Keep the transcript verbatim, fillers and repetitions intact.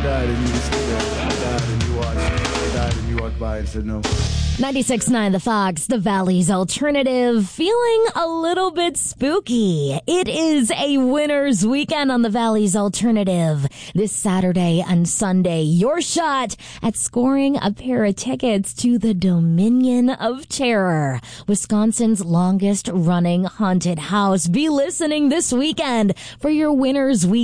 died and you just sit there. I died and you watched. I died and you walked by and said no. ninety-six point nine The Fox, the Valley's Alternative, feeling a little bit spooky. It is a winner's weekend on the Valley's Alternative. This Saturday and Sunday, your shot at scoring a pair of tickets to the Dominion of Terror, Wisconsin's longest running haunted house. Be listening this weekend for your winner's weekend.